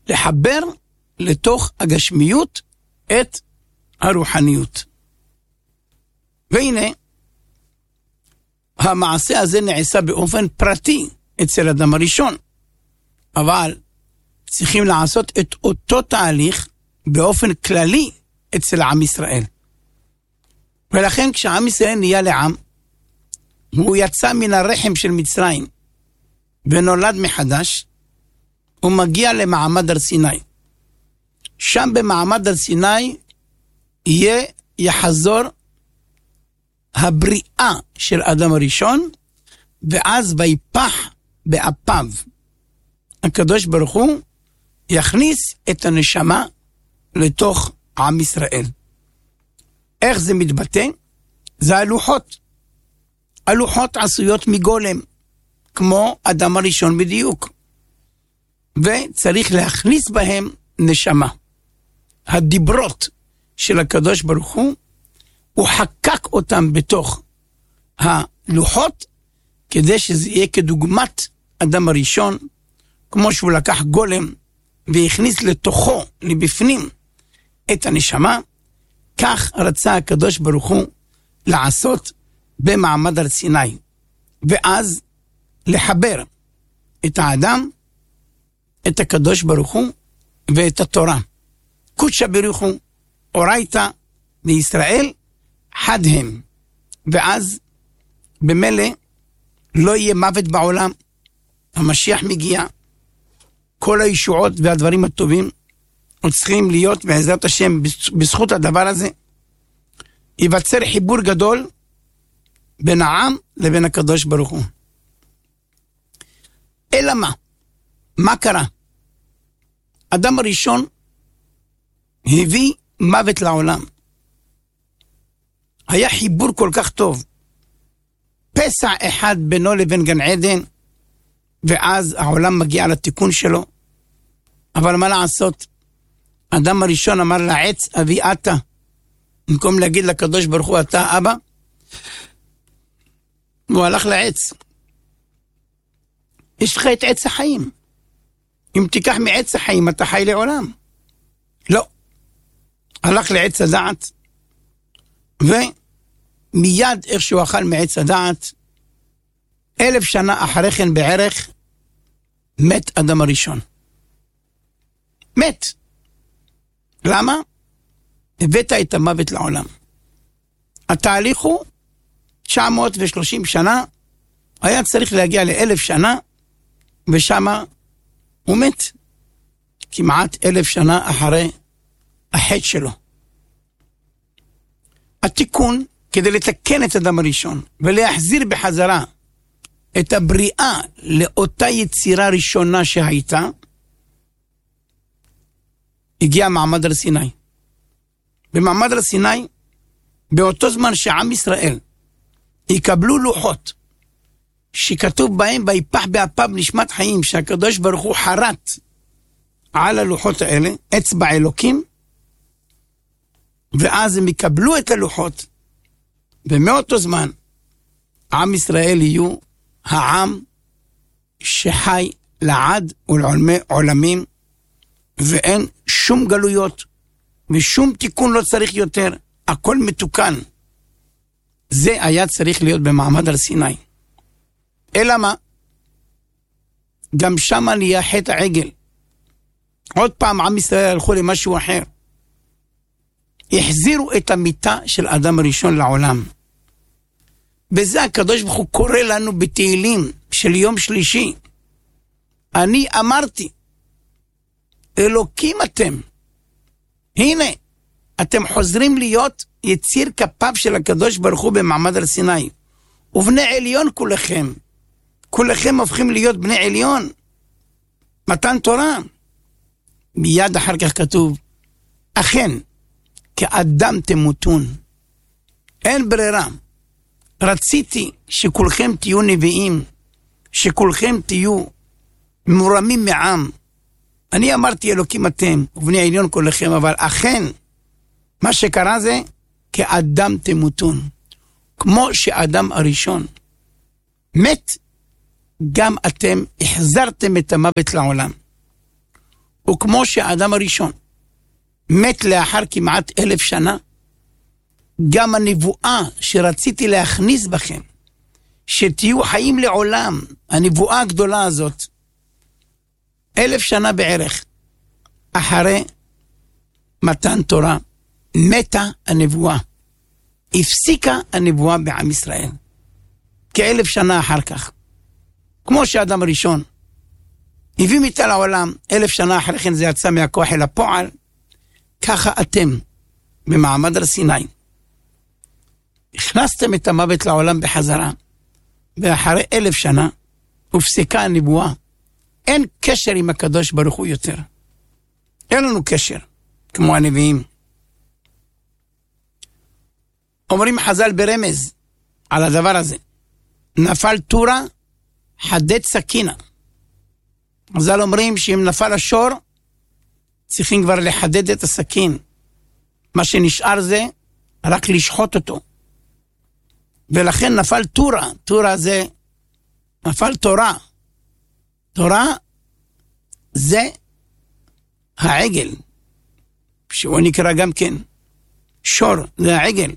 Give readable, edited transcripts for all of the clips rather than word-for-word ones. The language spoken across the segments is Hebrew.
לחבר לתוך הגשמיות את הרוחניות. והנה, המעשה הזה נעשה באופן פרטי אצל אדם הראשון, אבל צריכים לעשות את אותו תהליך באופן כללי אצל עם ישראל. ולכן כשעם ישראל נהיה לעם, הוא יצא מן הרחם של מצרים ונולד מחדש, הוא מגיע למעמד הר סיני. שם במעמד הר סיני יחזור הבריאה של אדם הראשון, ואז ויפח באפיו. הקדוש ברוך הוא יכניס את הנשמה לתוך עם ישראל. איך זה מתבטא? זה הלוחות. הלוחות עשויות מגולם, כמו אדם הראשון בדיוק. וצריך להכניס בהם נשמה. הדיברות של הקדוש ברוך הוא חקק אותם בתוך הלוחות, כדי שזה יהיה כדוגמת אדם הראשון, כמו שהוא לקח גולם והכניס לתוכו, לבפנים, את הנשמה. כך רצה הקדוש ברוך הוא לעשות במעמד הר סיני, ואז לחבר את האדם, את הקדוש ברוך הוא ואת התורה. קודשא בריך הוא אורייתא לישראל חד הם, ואז במילא לא יהיה מוות בעולם. המשיח מגיע, כל הישועות והדברים הטובים צריכים להיות בעזרת השם. בזכות הדבר הזה ייווצר חיבור גדול בין העם לבין הקדוש ברוך הוא. אלא מה קרה? אדם הראשון הביא מוות לעולם. היה חיבור כל כך טוב, פסע אחד בינו לבין גן עדן, ואז העולם מגיע לתיקון שלו. אבל מה לעשות? אדם הראשון אמר לעץ, אבי אתה, במקום להגיד לקדוש ברוך הוא אתה אבא, הוא הלך לעץ. יש לך את עץ החיים, אם תיקח מעץ החיים אתה חי לעולם. לא, הלך לעץ הדעת, ומיד איך שהוא אכל מעץ הדעת, 1000 שנה אחרי כן בערך מת אדם הראשון. מת. למה? הבאת את המוות לעולם. התהליך הוא 930 שנה, היה צריך להגיע ל1000 שנה, ושמה הוא מת. כמעט 1000 שנה אחרי החטא שלו. התיקון, כדי לתקן את אדם הראשון, ולהחזיר בחזרה את הבריאה לאותה יצירה ראשונה שהייתה, הגיע מעמד הר סיני. במעמד הר סיני, באותו זמן שעם ישראל יקבלו לוחות שכתוב בהם ויפח באפיו נשמת חיים, שהקדוש ברוך הוא חרט על הלוחות האלה אצבע אלוקים, ואז הם יקבלו את הלוחות, ומאותו זמן עם ישראל יהיו העם שחי לעד ולעולמי עולמים, ואין שום גלויות ושום תיקון לא צריך יותר, הכל מתוקן. זה היה צריך להיות במעמד הר סיני. אלא מה? גם שם נהיה חטא העגל. עוד פעם עם ישראל הלכו למשהו אחר. החזירו את המיטה של אדם הראשון לעולם. וזה הקדוש ברוך הוא קורא לנו בתהילים של יום שלישי. אני אמרתי, אלוקים אתם. הנה, אתם חוזרים להיות יציר כפיו של הקדוש ברוך הוא במעמד הר סיני. ובני עליון כולכם. כולכם הופכים להיות בני עליון. מתן תורה. מיד אחר כך כתוב, אכן, כאדם תמותון. אין ברירה. רציתי שכולכם תהיו נביאים, שכולכם תהיו מורמים מעם. אני אמרתי אלוקים אתם, ובני עליון כולכם, אבל אכן, מה שקרה זה, כאדם תמותון. כמו שאדם הראשון מת, גם אתם החזרתם את המוות לעולם. וכמו שהאדם הראשון מת לאחר כמעט 1000 שנה, גם הנבואה שרציתי להכניס בכם, שתהיו חיים לעולם, הנבואה הגדולה הזאת, 1000 שנה בערך, אחרי מתן תורה, מתה הנבואה. הפסיקה הנבואה בעם ישראל. כ1000 שנה אחר כך. כמו שהאדם הראשון הביא מיתה לעולם, 1000 שנה אחרי כן זה יצא מהכוח אל הפועל, ככה אתם, במעמד הר סיני, הכנסתם את המוות לעולם בחזרה, ואחרי 1000 שנה, הופסקה הנבואה. אין קשר עם הקדוש ברוך הוא יותר. אין לנו קשר, כמו הנביאים. אומרים חז"ל ברמז על הדבר הזה, נפל תורה, חדד סכינה. חז"ל אומרים שאם נפל השור, צריכים כבר לחדד את הסכין. מה שנשאר זה רק לשחוט אותו. ולכן נפל תורה. תורה זה, נפל תורה. תורה זה העגל, שהוא נקרא גם כן שור, זה העגל.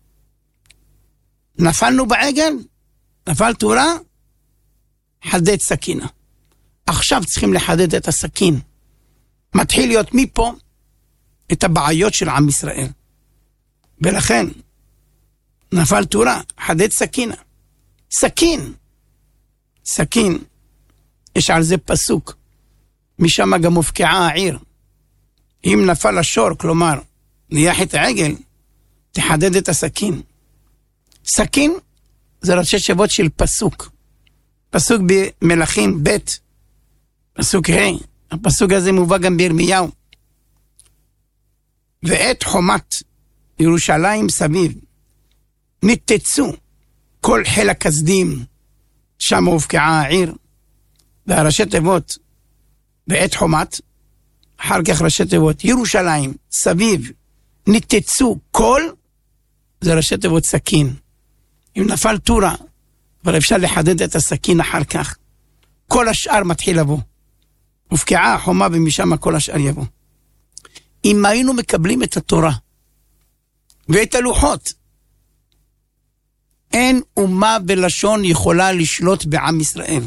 נפלנו בעגל, נפל תורה, חדד סכינה. עכשיו צריכים לחדד את הסכין. מתחיל להיות מפה את הבעיות של עם ישראל. ולכן נפל תורה, חדד סכינה. סכין. סכין. יש על זה פסוק. משם גם מופקעה העיר. אם נפל השור, כלומר, ניח את העגל, תחדד את הסכין. סכין זה ראשי תיבות של פסוק. פסוק במלכים ב', פסוק ה'. הפסוק הזה מובא גם בירמיהו. ואת חומת ירושלים סביב ניתצו כל חיל הכסדים, שם הופקעה העיר. והראשי תיבות ואת חומת, אחר כך ראשי תיבות ירושלים סביב ניתצו כל, זה ראשי תיבות סכין. אם נפל תורה, אבל אפשר לחדד את הסכין אחר כך. כל השאר מתחיל לבוא. הופקעה החומה ומשם כל השאר יבוא. אם היינו מקבלים את התורה ואת הלוחות, אין אומה ולשון יכולה לשלוט בעם ישראל.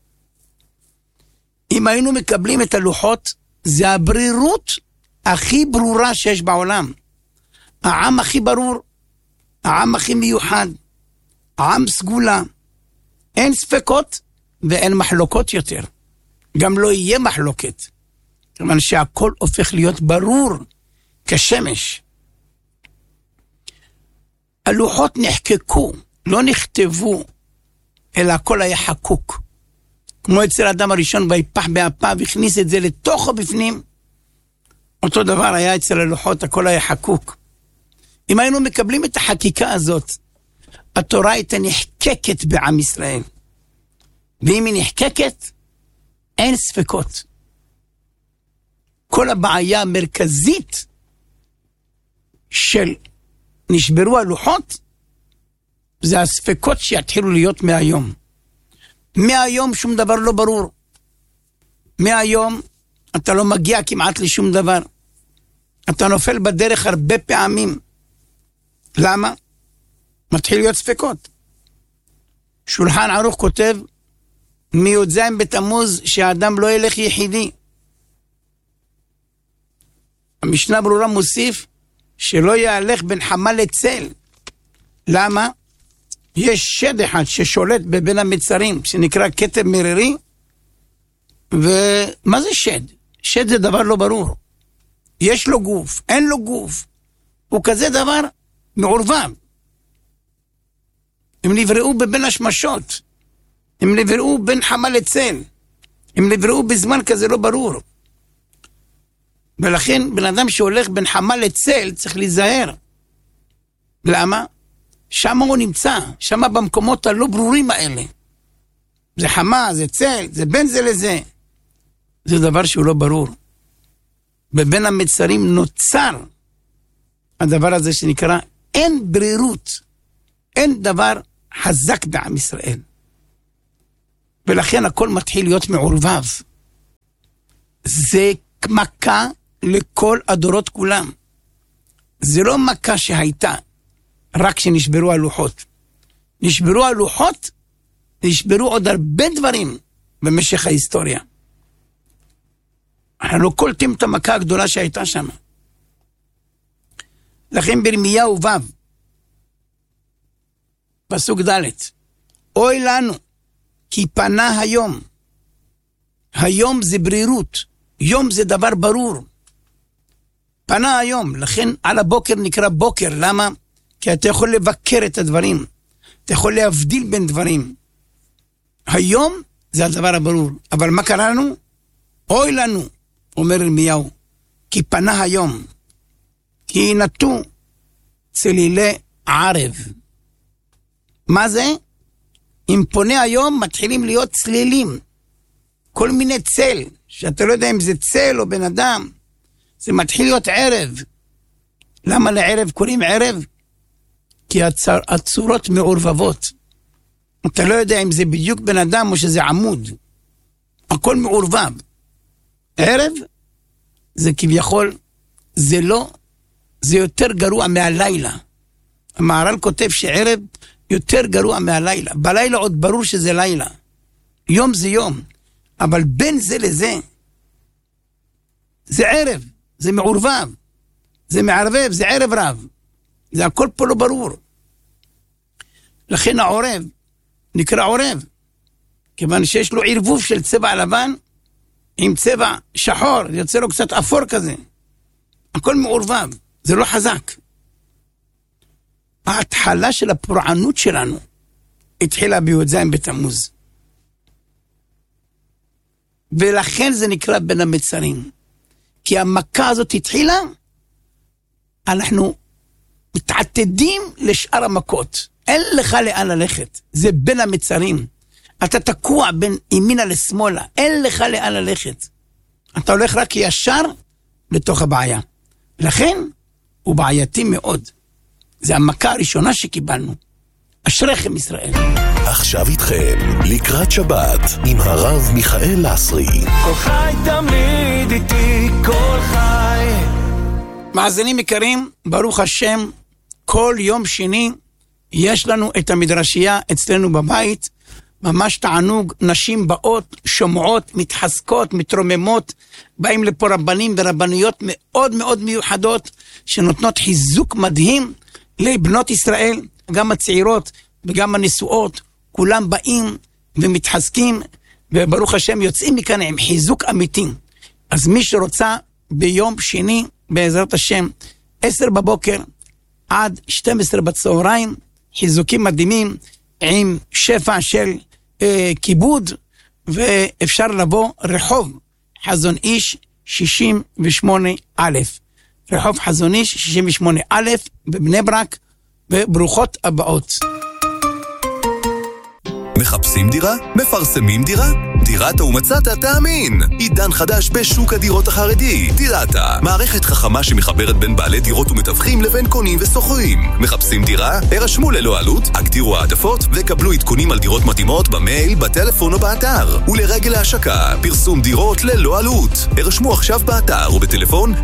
אם היינו מקבלים את הלוחות, זה הברירות הכי ברורה שיש בעולם. העם הכי ברור, העם הכי מיוחד, העם סגולה. אין ספקות ואין מחלוקות יותר. גם לא יהיה מחלוקת. כיוון שהכל הופך להיות ברור כשמש. הלוחות נחקקו, לא נכתבו, אלא הכל היה חקוק. כמו אצל האדם הראשון ויפח באפיו, הכניס את זה לתוכו בפנים. אותו דבר היה אצל הלוחות, הכל היה חקוק. אם היינו מקבלים את החקיקה הזאת, התורה הייתה נחקקת בעם ישראל. ואם היא נחקקת, אין ספקות. כל הבעיה המרכזית של נשברו הלוחות, זה הספקות שיתחילו להיות מהיום. מהיום שום דבר לא ברור. מהיום אתה לא מגיע כמעט לשום דבר. אתה נופל בדרך הרבה פעמים. למה? מתחיל להיות ספקות. שולחן ערוך כותב, מי"ז בתמוז שהאדם לא ילך יחידי. המשנה ברורה מוסיף שלא יהלך בין חמה לצל. למה? יש שד אחד ששולט בבין המצרים, שנקרא כתב מררי. ומה זה שד? שד זה דבר לא ברור. יש לו גוף, אין לו גוף. הוא כזה דבר מעורבב. הם נבראו בבין השמשות. הם נבראו בין חמה לצל. הם נבראו בזמן כזה לא ברור. ולכן בן אדם שהולך בין חמה לצל צריך להיזהר. למה? שם הוא נמצא, שם במקומות הלא ברורים האלה. זה חמה, זה צל, זה בין זה לזה. זה דבר שהוא לא ברור. בבין המצרים נוצר הדבר הזה שנקרא אין ברירות. אין דבר חזק בעם ישראל. ולכן הכל מתחיל להיות מעורבב. זה מכה לכל הדורות כולם. זה לא מכה שהייתה רק שנשברו הלוחות. נשברו הלוחות, נשברו עוד הרבה דברים במשך ההיסטוריה. אנחנו לא קולטים את המכה הגדולה שהייתה שם. לכן בירמיהו ו' פסוק ד', אוי לנו, כי פנה היום. היום זה ברירות, יום זה דבר ברור. פנה היום, לכן על הבוקר נקרא בוקר. למה? כי אתה יכול לבקר את הדברים, אתה יכול להבדיל בין דברים. היום זה הדבר הברור. אבל מה קרה לנו? אוי לנו, אומר ירמיהו, כי פנה היום, כי נטו צלילי ערב. מה זה? אם פונה היום מתחילים להיות צלילים, כל מיני צל, שאתה לא יודע אם זה צל או בן אדם, זה מתחיל להיות ערב. למה לערב קוראים ערב? כי הצורות מעורבבות. אתה לא יודע אם זה בדיוק בן אדם או שזה עמוד. הכל מעורבב. ערב זה כביכול, זה לא, זה יותר גרוע מהלילה. המהר"ל כותב שערב יותר גרוע מהלילה. בלילה עוד ברור שזה לילה. יום זה יום. אבל בין זה לזה, זה ערב, זה מעורבב, זה מערבב, זה ערב רב. זה הכל פה לא ברור. לכן העורב נקרא עורב, כיוון שיש לו ערבוב של צבע לבן עם צבע שחור, יוצא לו קצת אפור כזה. הכל מעורבב, זה לא חזק. ההתחלה של הפורענות שלנו התחילה בי"ז בתמוז. ולכן זה נקרא בין המצרים. כי המכה הזאת התחילה, אנחנו מתעתדים לשאר המכות. אין לך לאן ללכת. זה בין המצרים. אתה תקוע בין ימינה לשמאלה. אין לך לאן ללכת. אתה הולך רק ישר לתוך הבעיה. לכן הוא בעייתי מאוד. זה המכה הראשונה שקיבלנו. אשריכם ישראל. עכשיו איתכם, לקראת שבת, עם הרב מיכאל לסרי. כל חי תמיד איתי, כל חי. מאזינים יקרים, ברוך השם, כל יום שני יש לנו את המדרשייה אצלנו בבית, ממש תענוג, נשים באות, שומעות, מתחזקות, מתרוממות, באים לפה רבנים ורבניות מאוד מאוד מיוחדות, שנותנות חיזוק מדהים לבנות ישראל, גם הצעירות וגם הנשואות, כולם באים ומתחזקים, וברוך השם יוצאים מכאן עם חיזוק אמיתי. אז מי שרוצה ביום שני, בעזרת השם, 10 בבוקר עד 12 בצהריים, חיזוקים מדהימים, עם שפע של כיבוד, ואפשר לבוא רחוב חזון איש 68א. רחוב חזון איש 68א בבני ברק, וברוכות הבאות. מחפשים דירה? מפרסמים דירה? דירת ומצאת תאמין. עידן חדש בשוק הדירות החרדי. דירתה, מערכת חכמה שמחברת בין בעלי דירות ומתווכים לבין קונים וסוחרים. מחפשים דירה? הרשמו ללא עלות, הגדירו העדפות וקבלו עדכונים על דירות מתאימות במייל, בטלפון או באתר. ולרגל ההשקה, פרסום דירות ללא עלות. הרשמו עכשיו באתר ובטלפון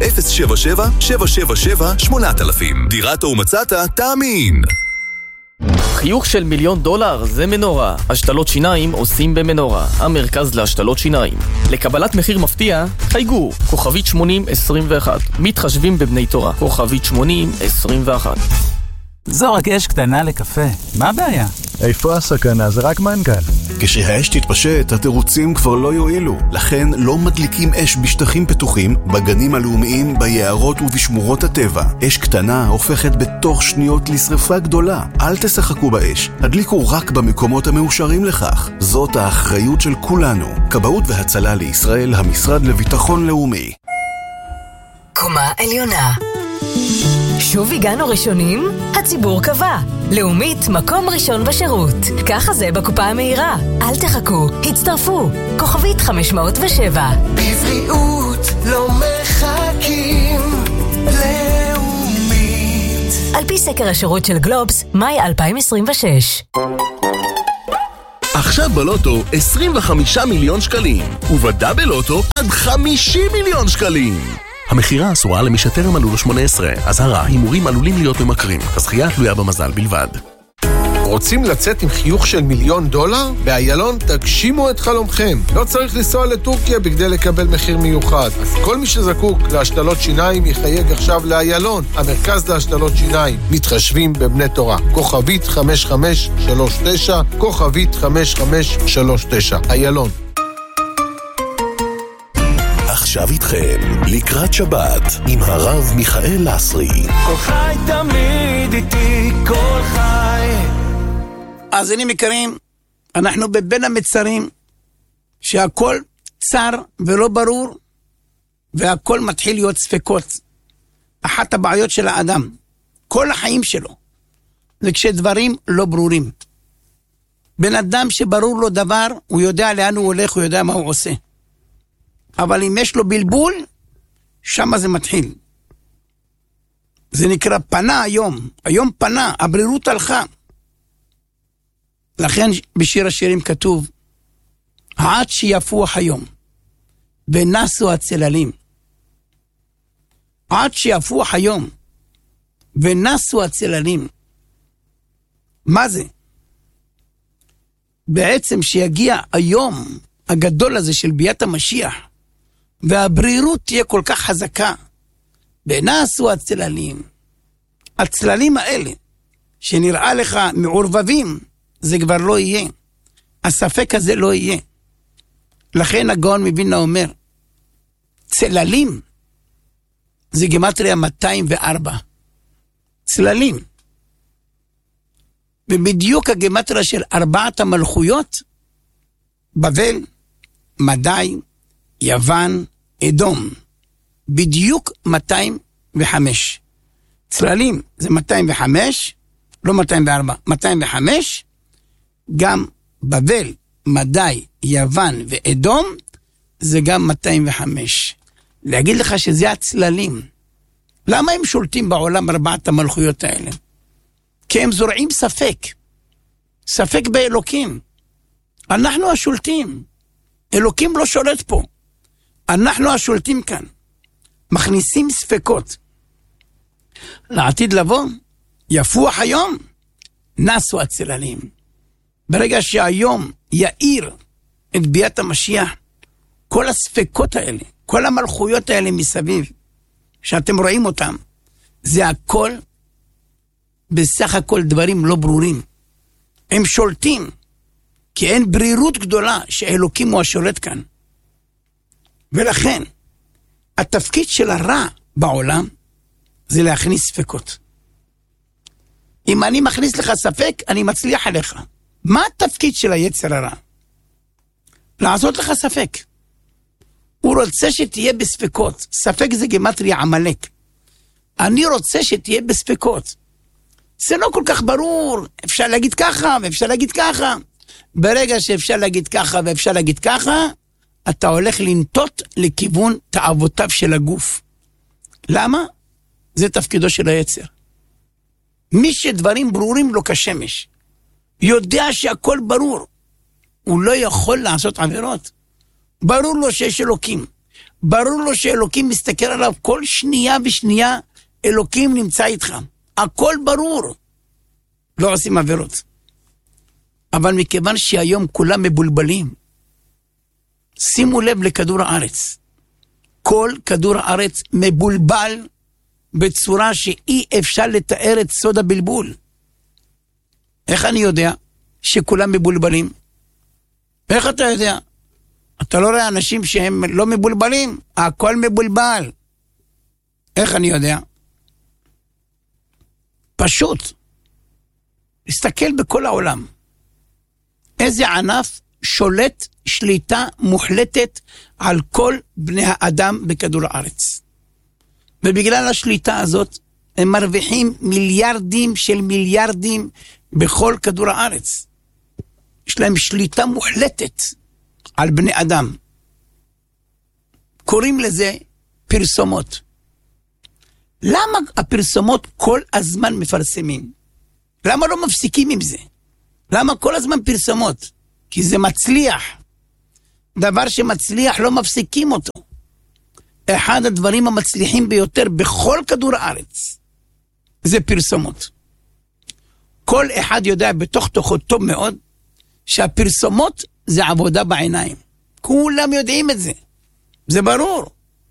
077-777-8000. דירת ומצאת תאמין. חיוך של $1,000,000 זה מנורה. השתלות שיניים עושים במנורה, המרכז להשתלות שיניים. לקבלת מחיר מפתיע, חייגו, כוכבית 8021. מתחשבים בבני תורה, כוכבית 8021. זו רק אש קטנה לקפה, מה הבעיה? איפה הסכנה? זה רק מנכ"ל. כשהאש תתפשט, התירוצים כבר לא יועילו. לכן לא מדליקים אש בשטחים פתוחים, בגנים הלאומיים, ביערות ובשמורות הטבע. אש קטנה הופכת בתוך שניות לשריפה גדולה. אל תשחקו באש, הדליקו רק במקומות המאושרים לכך. זאת האחריות של כולנו. כבאות והצלה לישראל, המשרד לביטחון לאומי. קומה עליונה. שוב הגענו ראשונים? הציבור קבע. לאומית מקום ראשון בשירות. ככה זה בקופה המהירה. אל תחכו, הצטרפו. כוכבית 507. בבריאות לא מחכים. לאומית. על פי סקר השירות של גלובס, מאי 2026. עכשיו בלוטו 25 מיליון שקלים, ובדאבל לוטו עד 50 מיליון שקלים. המחירה אסורה למי שטרם מלאו לו 18. אזהרה, הימורים עלולים להיות ממכרים. הזכייה תלויה במזל בלבד. רוצים לצאת עם חיוך של $1,000,000? באיילון תגשימו את חלומכם. לא צריך לנסוע לטורקיה בכדי לקבל מחיר מיוחד. אז כל מי שזקוק להשתלות שיניים יחייג עכשיו לאיילון, המרכז להשתלות שיניים. מתחשבים בבני תורה. כוכבית 5539, כוכבית 5539. איילון. עכשיו איתכם, לקראת שבת, עם הרב מיכאל לסרי. כל חי תמיד איתי, כל חי. אז אני מכירים, אנחנו בבין המצרים, שהכל צר ולא ברור, והכל מתחיל להיות ספקות. אחת הבעיות של האדם, כל החיים שלו, זה כשדברים לא ברורים. בן אדם שברור לו דבר, הוא יודע לאן הוא הולך, הוא יודע מה הוא עושה. אבל אם יש לו בלבול, שמה זה מתחיל. זה נקרא פנה היום. היום פנה, הברירות הלכה. לכן בשיר השירים כתוב, עד שיפוח היום, ונסו הצללים. עד שיפוח היום, ונסו הצללים. מה זה? בעצם שיגיע היום הגדול הזה של ביאת המשיח, והברירות תהיה כל כך חזקה, ונסו הצללים. הצללים האלה, שנראה לך מעורבבים, זה כבר לא יהיה. הספק הזה לא יהיה. לכן הגאון מווילנה אומר, צללים, זה גימטריה 204. צללים. ובדיוק הגימטריה של 4 המלכויות, בבל, מדי, יוון, אדום. בדיוק 205. צללים זה 205, לא 204, 205, גם בבל, מדי, יוון ואדום, זה גם 205. להגיד לך שזה הצללים. למה הם שולטים בעולם 4 המלכויות האלה? כי הם זורעים ספק. ספק באלוקים. אנחנו השולטים. אלוקים לא שולט פה. אנחנו השולטים כאן. מכניסים ספקות. לעתיד לבוא, יפוח היום, נסו הצללים. ברגע שהיום יאיר את ביאת המשיח, כל הספקות האלה, כל המלכויות האלה מסביב, שאתם רואים אותם, זה הכל, בסך הכל דברים לא ברורים. הם שולטים, כי אין ברירות גדולה שאלוקים הוא השולט כאן. ולכן, התפקיד של הרע בעולם, זה להכניס ספקות. אם אני מכניס לך ספק, אני מצליח עליך. מה התפקיד של היצר הרע? לעשות לך ספק. הוא רוצה שתהיה בספקות. ספק זה גימטריה עמלק. אני רוצה שתהיה בספקות. זה לא כל כך ברור. אפשר להגיד ככה ואפשר להגיד ככה. ברגע שאפשר להגיד ככה ואפשר להגיד ככה, אתה הולך לנטות לכיוון תאוותיו של הגוף. למה? זה תפקידו של היצר. מי שדברים ברורים לו כשמש, יודע שהכל ברור, הוא לא יכול לעשות עבירות. ברור לו שיש אלוקים. ברור לו שאלוקים מסתכל עליו כל שנייה ושנייה, אלוקים נמצא איתך. הכל ברור. לא עושים עבירות. אבל מכיוון שהיום כולם מבולבלים, שימו לב לכדור הארץ. כל כדור הארץ מבולבל בצורה שאי אפשר לתאר את סוד הבלבול. איך אני יודע שכולם מבולבלים? איך אתה יודע? אתה לא רואה אנשים שהם לא מבולבלים? הכל מבולבל. איך אני יודע? פשוט. להסתכל בכל העולם. איזה ענף שולט שליטה מוחלטת על כל בני האדם בכדור הארץ. ובגלל השליטה הזאת, הם מרוויחים מיליארדים של מיליארדים בכל כדור הארץ. יש להם שליטה מוחלטת על בני אדם. קוראים לזה פרסומות. למה הפרסומות כל הזמן מפרסמים? למה לא מפסיקים עם זה? למה כל הזמן פרסומות? כי זה מצליח. דבר שמצליח לא מפסיקים אותו. אחד הדברים המצליחים ביותר בכל כדור הארץ זה פרסומות. כל אחד יודע בתוך תוכו טוב מאוד שהפרסומות זה עבודה בעיניים. כולם יודעים את זה. זה ברור.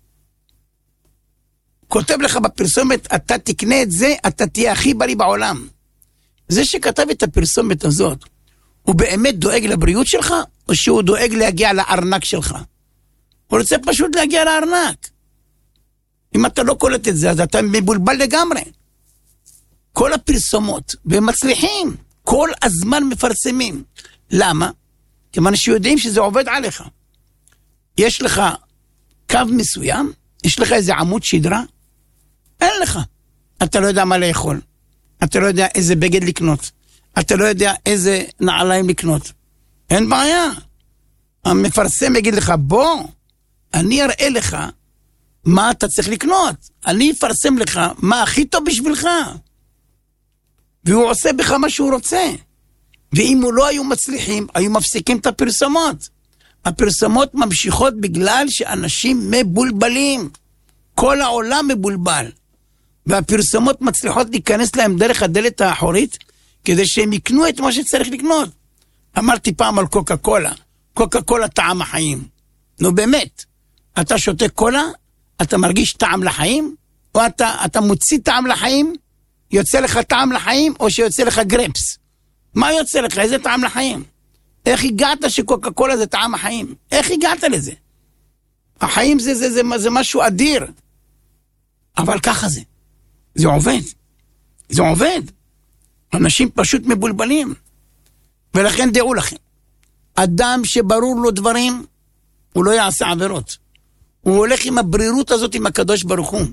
כותב לך בפרסומת, אתה תקנה את זה, אתה תהיה הכי בריא בעולם. זה שכתב את הפרסומת הזאת, הוא באמת דואג לבריאות שלך, או שהוא דואג להגיע לארנק שלך? הוא רוצה פשוט להגיע לארנק. אם אתה לא קולט את זה, אז אתה מבולבל לגמרי. כל הפרסומות, והם מצליחים, כל הזמן מפרסמים. למה? כיוון שיודעים שזה עובד עליך. יש לך קו מסוים, יש לך איזה עמוד שדרה, אין לך. אתה לא יודע מה לאכול. אתה לא יודע איזה בגד לקנות. אתה לא יודע איזה נעליים לקנות. אין בעיה. המפרסם יגיד לך, בוא, אני אראה לך מה אתה צריך לקנות. אני אפרסם לך מה הכי טוב בשבילך. והוא עושה בך מה שהוא רוצה. ואם הוא לא היו מצליחים, היו מפסיקים את הפרסומות. הפרסומות ממשיכות בגלל שאנשים מבולבלים. כל העולם מבולבל. והפרסומות מצליחות להיכנס להם דרך הדלת האחורית, כדי שהם יקנו את מה שצריך לקנות. אמרתי פעם על קוקה קולה. קוקה קולה טעם החיים. נו באמת. אתה שותה קולה, אתה מרגיש טעם לחיים, או אתה מוציא טעם לחיים, יוצא לך טעם לחיים, או שיוצא לך גרפס. מה יוצא לך? איזה טעם לחיים? איך הגעת שקוקה קולה זה טעם החיים? איך הגעת לזה? החיים זה משהו אדיר. אבל ככה זה. זה עובד. זה עובד. אנשים פשוט מבולבלים. ולכן דעו לכם. אדם שברור לו דברים, הוא לא יעשה עבירות. הוא הולך עם הברירות הזאת עם הקדוש ברוך הוא.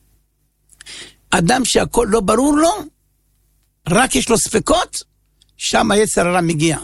אדם שהכל לא ברור לו, רק יש לו ספקות, שם היצר הרע מגיע.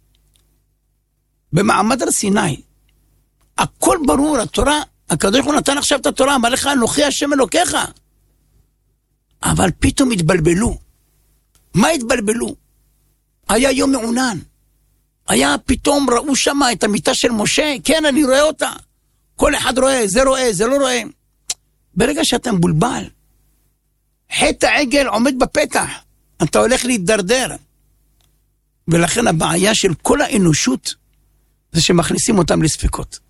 במעמד הר סיני, הכל ברור, התורה, הקדוש ברוך הוא נתן עכשיו את התורה, אמר לך, אנוכי השם אלוקיך. אבל פתאום התבלבלו. מה התבלבלו? היה יום מעונן. היה פתאום ראו שם את המיטה של משה, כן, אני רואה אותה. כל אחד רואה, זה לא רואה. ברגע שאתה מבולבל, חטא העגל עומד בפתח, אתה הולך להתדרדר. ולכן הבעיה של כל האנושות, זה שמכניסים אותם לספקות.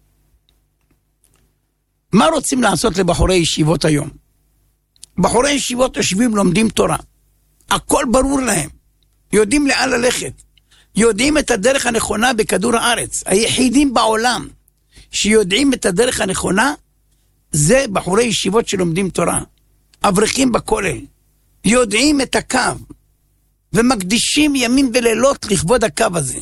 מה רוצים לעשות לבחורי ישיבות היום? בחורי ישיבות יושבים, לומדים תורה. הכל ברור להם. יודעים לאן ללכת. יודעים את הדרך הנכונה בכדור הארץ. היחידים בעולם שיודעים את הדרך הנכונה, זה בחורי ישיבות שלומדים תורה. אברכים בכולל. יודעים את הקו. ומקדישים ימים ולילות לכבוד הקו הזה.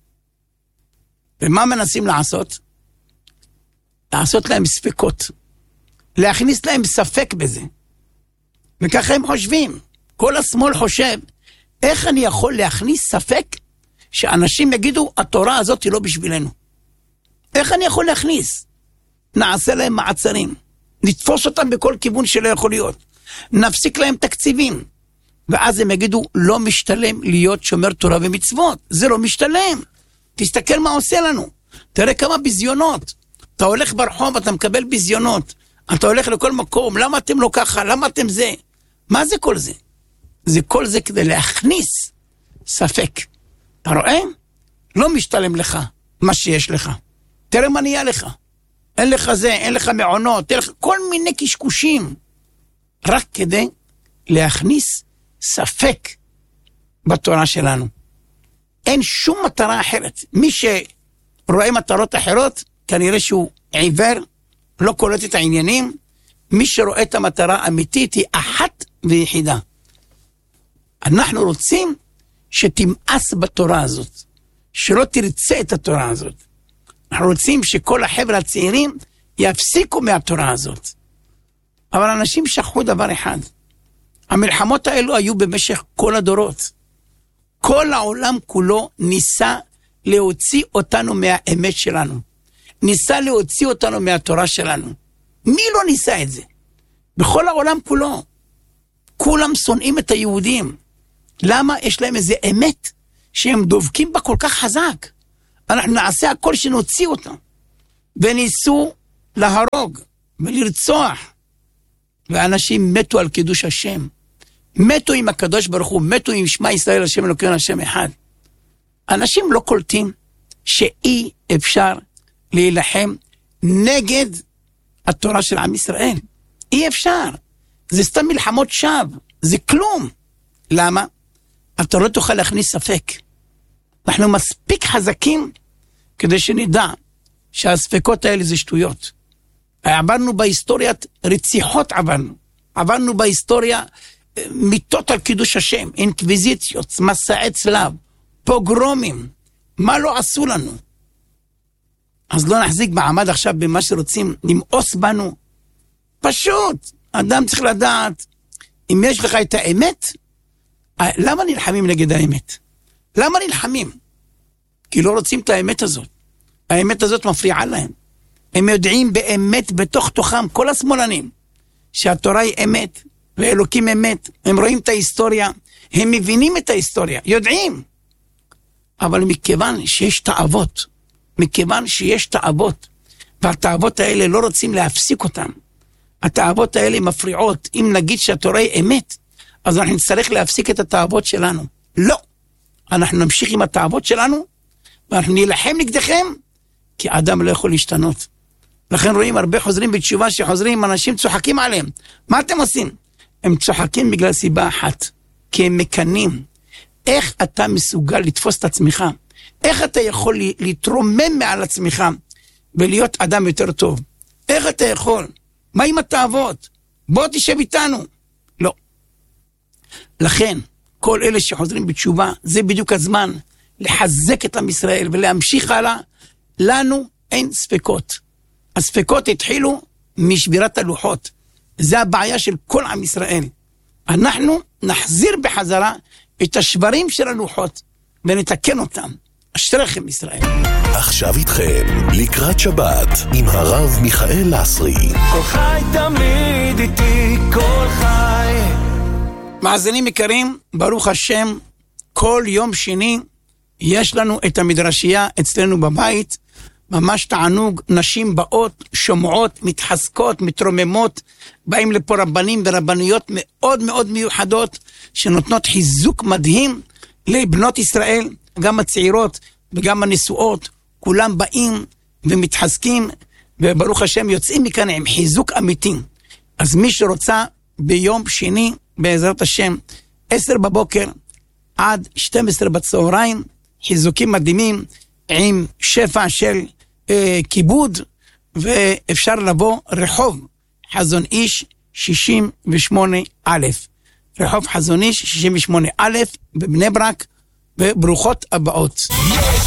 ומה מנסים לעשות? לעשות להם ספקות. להכניס להם ספק בזה. וככה הם חושבים. כל השמאל חושב, איך אני יכול להכניס ספק שאנשים יגידו, התורה הזאת היא לא בשבילנו. איך אני יכול להכניס? נעשה להם מעצרים. נתפוס אותם בכל כיוון שלא יכול להיות. נפסיק להם תקציבים. ואז הם יגידו, לא משתלם להיות שומר תורה ומצוות. זה לא משתלם. תסתכל מה עושה לנו. תראה כמה ביזיונות. אתה הולך ברחוב, אתה מקבל ביזיונות. אתה הולך לכל מקום. למה אתם לא ככה? למה אתם זה? מה זה כל זה? זה כל זה כדי להכניס ספק. אתה רואה? לא משתלם לך מה שיש לך. תראה מה נהיה לך. אין לך זה, אין לך מעונות, אין לך כל מיני קשקושים. רק כדי להכניס ספק בתורה שלנו. אין שום מטרה אחרת. מי שרואה מטרות אחרות, כנראה שהוא עיוור, לא קולט את העניינים. מי שרואה את המטרה האמיתית היא אחת ויחידה. אנחנו רוצים שתמאס בתורה הזאת, שלא תרצה את התורה הזאת. אנחנו רוצים שכל החבר'ה הצעירים יפסיקו מהתורה הזאת. אבל אנשים שכחו דבר אחד. המלחמות האלו היו במשך כל הדורות. כל העולם כולו ניסה להוציא אותנו מהאמת שלנו. ניסה להוציא אותנו מהתורה שלנו. מי לא ניסה את זה? בכל העולם כולו. כולם שונאים את היהודים. למה? יש להם איזה אמת שהם דובקים בה כל כך חזק. אנחנו נעשה הכל שנוציא אותם. וניסו להרוג ולרצוח. ואנשים מתו על קידוש השם. מתו עם הקדוש ברוך הוא, מתו עם שמע ישראל השם אלוקינו השם אחד. אנשים לא קולטים שאי אפשר להילחם נגד התורה של עם ישראל. אי אפשר. זה סתם מלחמות שווא. זה כלום. למה? אתה לא תוכל להכניס ספק. אנחנו מספיק חזקים כדי שנדע שהספקות האלה זה שטויות. עברנו בהיסטוריית רציחות עברנו בהיסטוריה מיתות על קידוש השם, אינקוויזיציות, מסעי צלב, פוגרומים, מה לא עשו לנו? אז לא נחזיק מעמד עכשיו במה שרוצים למאוס בנו. פשוט, אדם צריך לדעת, אם יש לך את האמת, למה נלחמים נגד האמת? למה נלחמים? כי לא רוצים את האמת הזאת. האמת הזאת מפריעה להם. הם יודעים באמת בתוך תוכם, כל השמאלנים, שהתורה היא אמת, ואלוקים אמת. הם רואים את ההיסטוריה, הם מבינים את ההיסטוריה, יודעים. אבל מכיוון שיש תאוות, והתאוות האלה לא רוצים להפסיק אותם, התאוות האלה מפריעות. אם נגיד שהתורה היא אמת, אז אנחנו נצטרך להפסיק את התאוות שלנו. לא. אנחנו נמשיך עם התאוות שלנו, ואנחנו נלחם נגדכם, כי אדם לא יכול להשתנות. לכן רואים הרבה חוזרים בתשובה שחוזרים, אנשים צוחקים עליהם. מה אתם עושים? הם צוחקים בגלל סיבה אחת, כי הם מקנים. איך אתה מסוגל לתפוס את עצמך? איך אתה יכול להתרומם מעל עצמך ולהיות אדם יותר טוב? איך אתה יכול? מה עם התאוות? בוא תשב איתנו. לא. לכן, כל אלה שחוזרים בתשובה, זה בדיוק הזמן לחזק את עם ישראל ולהמשיך הלאה. לנו אין ספקות. הספקות התחילו משבירת הלוחות. זה הבעיה של כל עם ישראל. אנחנו נחזיר בחזרה את השברים של הלוחות ונתקן אותם. אשריכם ישראל. עכשיו איתכם, לקראת שבת, עם הרב מיכאל לסרי. כל חי תמיד איתי, כל חי. מאזינים יקרים, ברוך השם, כל יום שני יש לנו את המדרשייה אצלנו בבית, ממש תענוג, נשים באות, שומעות, מתחזקות, מתרוממות, באים לפה רבנים ורבניות מאוד מאוד מיוחדות, שנותנות חיזוק מדהים לבנות ישראל, גם הצעירות וגם הנשואות, כולם באים ומתחזקים, וברוך השם יוצאים מכאן עם חיזוק אמיתי. אז מי שרוצה ביום שני, בעזרת השם, 10 בבוקר עד 12 בצהריים, חיזוקים מדהימים, עם שפע של כיבוד, ואפשר לבוא רחוב חזון איש 68א, רחוב חזון איש 68א בבני ברק, וברוכות הבאות.